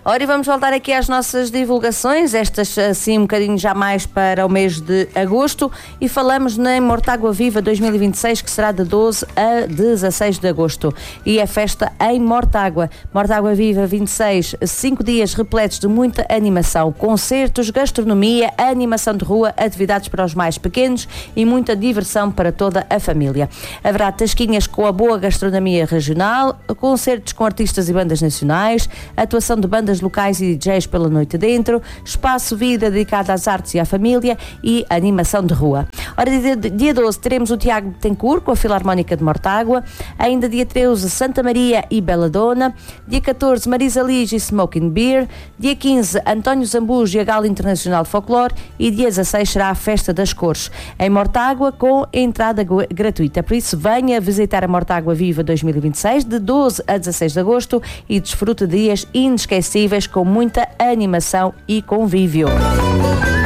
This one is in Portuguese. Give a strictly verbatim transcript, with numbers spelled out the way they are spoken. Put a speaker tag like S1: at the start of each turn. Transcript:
S1: Ora, e vamos voltar aqui às nossas divulgações, estas assim um bocadinho já mais para o mês de agosto, e falamos na Mortágua Viva dois mil e vinte e seis, que será de doze a dezasseis de agosto, e é festa em Mortágua. Mortágua Viva vinte e seis, cinco dias repletos de muita animação, concertos, gastronomia, animação de rua, atividades para os mais pequenos e muita diversão para toda a família. Haverá tasquinhas com a boa gastronomia regional, concertos com artistas e bandas nacionais, atuação de bandas locais e D Js pela noite dentro, espaço vida dedicado às artes e à família e animação de rua. Ora, dia doze teremos o Tiago Betancourt com a Filarmónica de Mortágua, ainda dia treze Santa Maria e Belladonna, dia catorze Marisa Liz e Smoking Beer, dia quinze António Zambujo e a Gala Internacional de Folclore e dia dezasseis será a Festa das Cores em Mortágua com entrada gratuita. Por isso, venha visitar a Mortágua Viva dois mil e vinte e seis de doze a dezasseis de agosto e desfruta de dias inesquecíveis com muita animação e convívio.